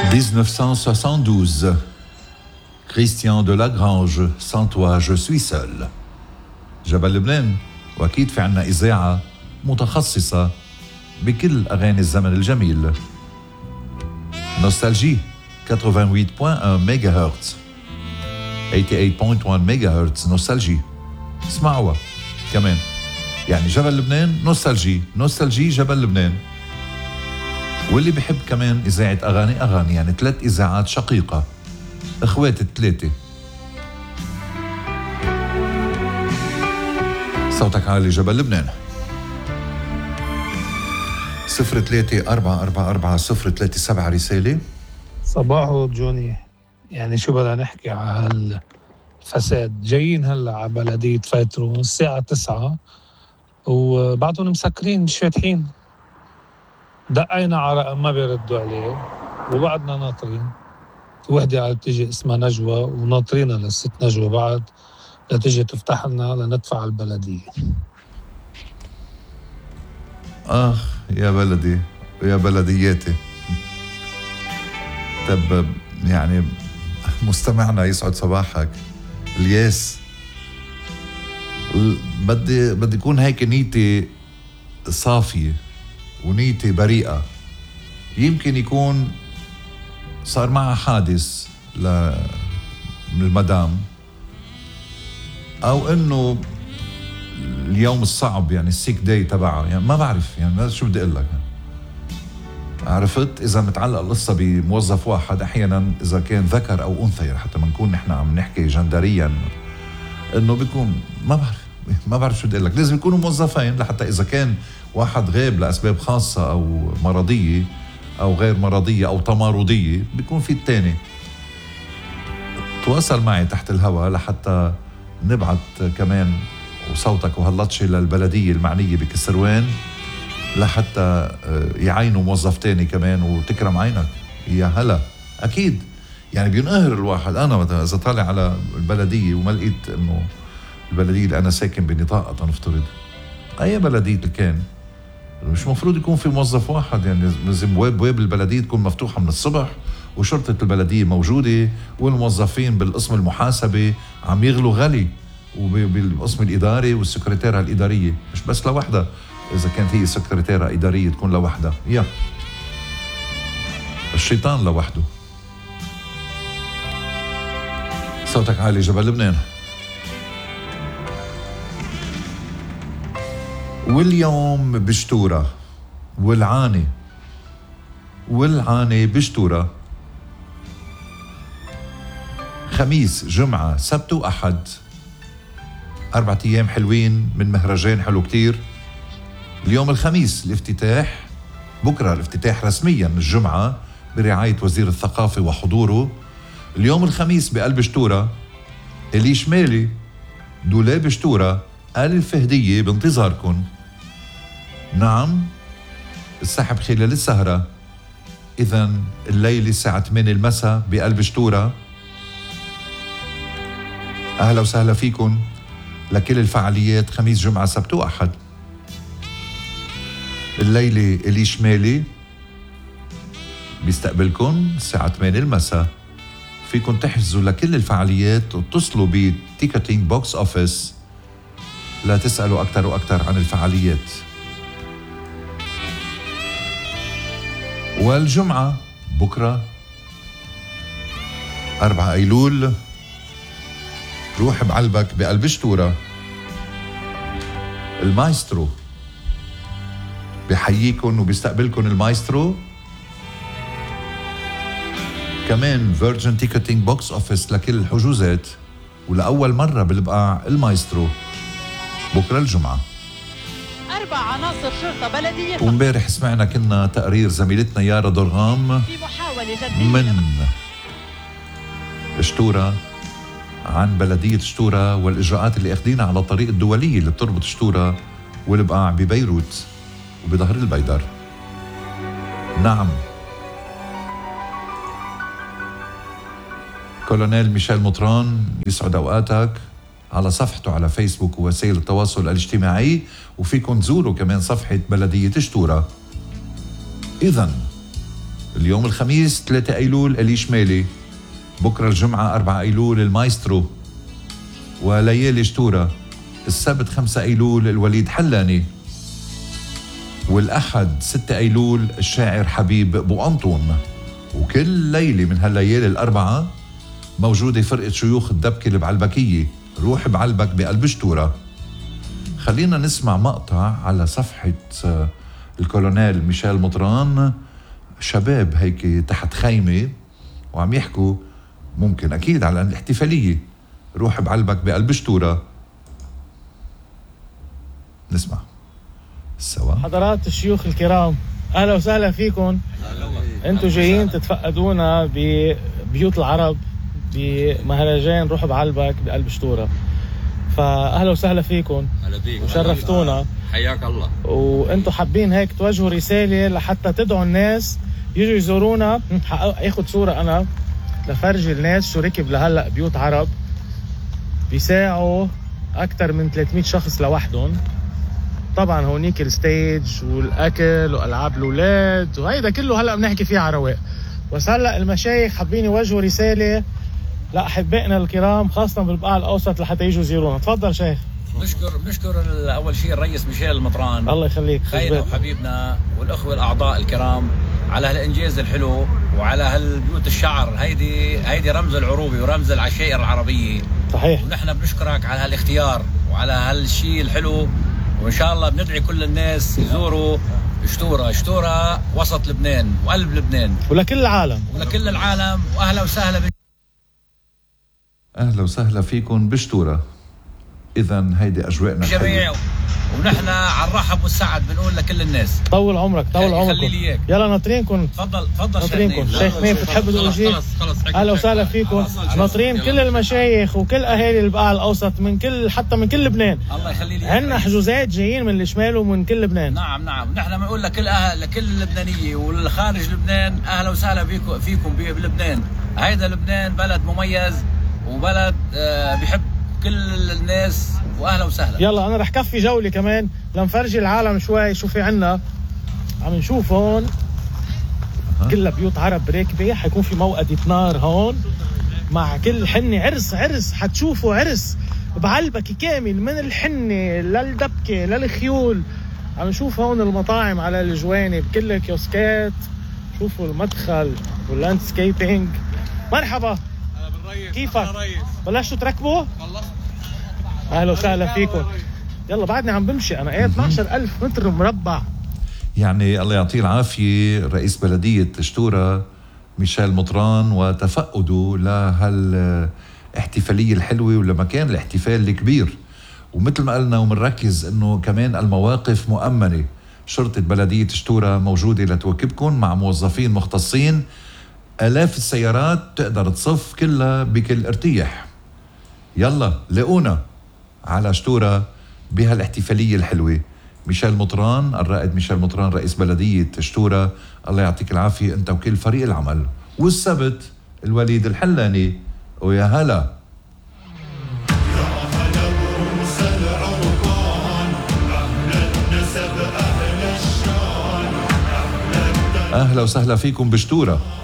1972. Christian de Lagrange, sans toi je suis seul. جبل لبنان، واكيد في عنا اذاعه متخصصه بكل اغاني الزمن الجميل. نوستالجي 88.1 ميجا هرتز 88.1 ميجا هرتز نوستالجي، اسمعوها كمان. يعني جبل لبنان نوستالجي، نوستالجي جبل لبنان. واللي بحب كمان إذاعة أغاني، يعني 3 إذاعات شقيقة، إخوات الثلاثة. صوتك عالي جبل لبنان. 03-444-037 رسالة. صباحو جوني، يعني شو بدنا نحكي على الفساد. جايين هلا على بلدية فاترو الساعة 9 وبعدهم مسكرين مش فاتحين. دقينا على رقم ما بيردوا عليه وبعدنا ناطرين. وحدة عم تيجي اسمها نجوى وناطرينها للست نجوى بعد لتيجي تفتح لنا لندفع البلدية. يا بلدي ويا بلدياتي. طب يعني مستمعنا يسعد صباحك الياس. بدي يكون هيك نيتي صافية ونيتي بريئة. يمكن يكون صار معها حادث من المدام، أو إنه اليوم الصعب يعني السيك داي تبعها، يعني ما بعرف، يعني شو بدي أقول لك. عرفت إذا متعلق القصة بموظف واحد، أحيانا إذا كان ذكر أو أنثى، حتى ما نكون نحن عم نحكي جندريا، إنه بيكون ما بعرف شو بدي أقول لك. لازم يكونوا موظفين لحتى إذا كان واحد غيب لأسباب خاصة أو مرضية أو غير مرضية أو تمارضية، بيكون في التاني. تواصل معي تحت الهواء لحتى نبعت كمان وصوتك وهاللطشة للبلدية المعنية بكسروان لحتى يعينوا موظف تاني كمان وتكرم عينك. يا هلا. أكيد يعني بينقهر الواحد. أنا مثلا إذا طالع على البلدية وما لقيت إنه البلدية اللي أنا ساكن بنطاقة، نفترض أي بلدية كان، مش مفروض يكون في موظف واحد. يعني لازم بواب البلدية تكون مفتوحة من الصبح، وشرطة البلدية موجودة، والموظفين بالقسم المحاسبة عم يغلوا غلي، وبالقسم الإداري والسكرتيرة الإدارية، مش بس لوحدة. إذا كانت هي سكرتيرة إدارية تكون لوحدها. الشيطان لوحده. صوتك عالي جبل لبنان. واليوم بشتورة والعاني بشتورة، خميس جمعة سبت وأحد، 4 أيام حلوين من مهرجان حلو كتير. اليوم الخميس الافتتاح، بكرة الافتتاح رسميا الجمعة برعاية وزير الثقافة وحضوره. اليوم الخميس بقلب شتورة، إلي شمالي دولاب شتورة، آل الفهدية بانتظاركن. نعم، السحب خلال السهرة. إذن الليلة الساعة 8 المساء بقلب شتورة. أهلا وسهلا فيكن لكل الفعاليات خميس جمعة سبت وأحد. الليلة إلي شمالي بيستقبلكن الساعة 8 المساء. فيكن تحجزوا لكل الفعاليات واتصلوا بتيكتينج بوكس أوفيس لا تسألوا أكتر وأكتر عن الفعاليات. والجمعة بكرة 4 أيلول، روح بعلبك بقلب شتورة. المايسترو بحييكن وبيستقبلكن. المايسترو كمان فيرجن تيكتينج بوكس أوفيس لكل الحجوزات، ولأول مرة بالبقاع المايسترو بكرة الجمعة. 4 عناصر شرطة بلدية. ومبارح سمعنا كنا تقرير زميلتنا يارا درغام في محاولة جدية من شتورة عن بلدية شتورة والإجراءات اللي أخذينها على الطريق الدولية اللي بتربط شتورة والبقاع ببيروت وبظهر البيدر. نعم، كولونيل ميشيل مطران يسعد أوقاتك على صفحته على فيسبوك ووسائل التواصل الاجتماعي، وفيكم تزوروا كمان صفحة بلدية شتورة. إذن اليوم الخميس 3 أيلول إلي شمالي، بكرة الجمعة 4 أيلول المايسترو وليالي شتورة، السبت 5 أيلول الوليد حلاني، والأحد 6 أيلول الشاعر حبيب بو أنطون. وكل ليلة من هالليالي الأربعة موجودة فرقة شيوخ الدبكة البعلبكية، روح بعلبك بقلب شتورة. خلينا نسمع مقطع على صفحة الكولونيل ميشيل مطران، شباب هيك تحت خيمة وعم يحكوا ممكن أكيد على الاحتفالية روح بعلبك بقلب شتورة. نسمع سوا. حضرات الشيوخ الكرام، أهلا وسهلا فيكم. أنتوا جايين تتفقدونا ببيوت العرب بمهرجان روح بعلبك بقلب شتورة، فأهلا وسهلا فيكم. هلا بيك وشرفتونا، حياك الله. وأنتوا حابين هيك توجهوا رسالة لحتى تدعوا الناس يجوا يزورونا. اخد صورة أنا لفرجي الناس شو ركب لهلأ بيوت عرب بيساعوا أكتر من 300 شخص لوحدهم. طبعا هونيك الستيج والاكل والعاب الاولاد وهيدا كله هلا بنحكي فيه على رواق. بس هلا المشايخ حابين يوجهوا رساله لاحبائنا الكرام خاصه بالبقاع الاوسط لحتى يجوا يزورونا. تفضل شيخ. بنشكر اول شيء الرئيس ميشيل المطران، الله يخليك، خينا وحبيبنا، والاخوه الاعضاء الكرام على هالانجاز الحلو وعلى هالبيوت الشعر. هيدي رمز العروبه ورمز العشائر العربيه. صحيح. ونحن بنشكرك على هالاختيار وعلى هالشيء الحلو، وإن شاء الله بندعي كل الناس يزوروا شتورة. شتورة وسط لبنان وقلب لبنان ولكل العالم وأهلا وسهلا أهلا وسهلا فيكم بشتورة. إذن هيدي أجواءنا جميع، ونحن على الرحب والسعد بنقول لكل الناس. طول عمرك طول عمركم. يلا ناطرينكم. تفضل ناطرينكم. شيخ نيف بتحب تقول شيء؟ اهلا وسهلا فيكم. ناطرين كل المشايخ وكل اهالي البقاع الاوسط من كل حتى من كل لبنان. الله يخلي لي. عندنا حجوزات جايين من الشمال ومن كل لبنان. نعم نحن بنقول لكل لكل اللبنانيه والخارج لبنان اهلا وسهلا فيكم بلبنان. هيدا لبنان بلد مميز وبلد بيحب كل الناس، واهلا وسهلا. يلا انا رح كفي جولة كمان لنفرجي العالم شوي شو في عنا. عم نشوف هون كلها بيوت عرب راكبة. حيكون في موقدة نار هون مع كل حنة. عرس حتشوفوا عرس بعلبك كامل من الحنة للدبكة للخيول. عم نشوف هون المطاعم على الجوانب كلها كيوسكات. شوفوا المدخل واللاندسكيبينج. مرحبا، كيفك؟ بلشتوا تركبوا؟ اهلا وسهلا فيكم. يلا بعدني عم بمشي انا 12,000 متر مربع. يعني الله يعطيه العافية رئيس بلدية شتورة ميشيل مطران وتفقده لهالاحتفالية الحلوة ولمكان الاحتفال الكبير. ومثل ما قلنا ومنركز انه كمان المواقف مؤمنة. شرطة بلدية شتورة موجودة لتواكبكم مع موظفين مختصين. آلاف السيارات تقدر تصف كلها بكل ارتياح. يلا لاقونا على شتورة بهالاحتفالية الحلوة. ميشيل مطران، الرائد ميشيل مطران رئيس بلدية شتورة، الله يعطيك العافية انت وكل فريق العمل. والسبت الوليد الحلاني. ويا هلا أهلا وسهلا فيكم بشتورة.